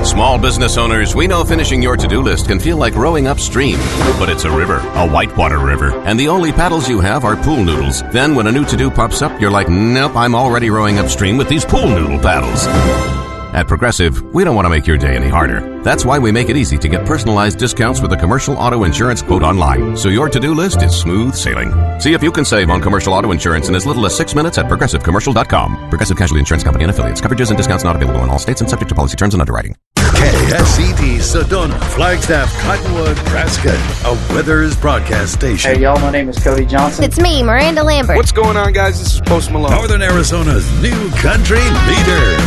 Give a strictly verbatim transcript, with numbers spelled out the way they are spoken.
Small business owners, we know finishing your to-do list can feel like rowing upstream. But it's a river, a whitewater river, and the only paddles you have are pool noodles. Then when a new to-do pops up, you're like, nope, I'm already rowing upstream with these pool noodle paddles. At Progressive, we don't want to make your day any harder. That's why we make it easy to get personalized discounts with a commercial auto insurance quote online, so your to-do list is smooth sailing. See if you can save on commercial auto insurance in as little as six minutes at progressive commercial dot com. Progressive Casualty Insurance Company and Affiliates. Coverages and discounts not available in all states and subject to policy terms and underwriting. K S E D, Sedona, Flagstaff, Cottonwood, Prescott, a Weathers broadcast station. Hey, y'all, my name is Cody Johnson. It's me, Miranda Lambert. What's going on, guys? This is Post Malone. Northern Arizona's new country leader.